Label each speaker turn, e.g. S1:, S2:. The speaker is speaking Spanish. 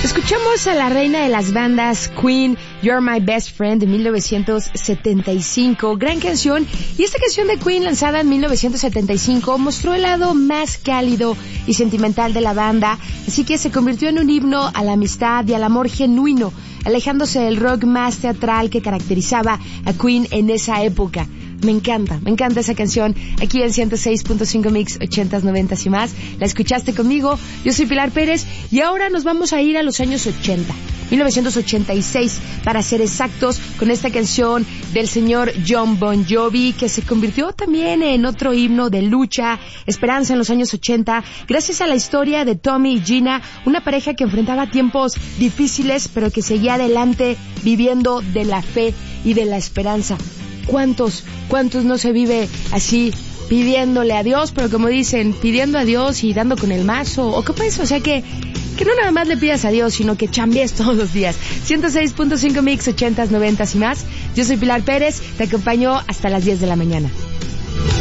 S1: Escuchamos a la reina de las bandas, Queen, You're My Best Friend, de 1975. Gran canción. Y esta canción de Queen, lanzada en 1975, mostró el lado más cálido y sentimental de la banda, así que se convirtió en un himno a la amistad y al amor genuino, alejándose del rock más teatral que caracterizaba a Queen en esa época. Me encanta esa canción. Aquí en 106.5 Mix 80s, 90s y más. La escuchaste conmigo. Yo soy Pilar Pérez y ahora nos vamos a ir a los años 80. 1986, para ser exactos, con esta canción del señor Jon Bon Jovi, que se convirtió también en otro himno de lucha, esperanza en los años 80, gracias a la historia de Tommy y Gina, una pareja que enfrentaba tiempos difíciles, pero que seguía adelante viviendo de la fe y de la esperanza. ¿Cuántos no se vive así, pidiéndole a Dios, pero como dicen, pidiendo a Dios y dando con el mazo? ¿O qué pasa? O sea que no nada más le pidas a Dios, sino que chambees todos los días. 106.5 Mix 80s, 90s y más. Yo soy Pilar Pérez, te acompaño hasta las 10 de la mañana.